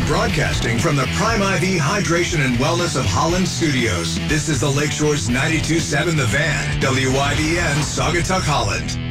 broadcasting from the Prime IV Hydration and Wellness of Holland Studios. This is the Lakeshore's 92.7 The Van, WIBN, Saugatuck, Holland.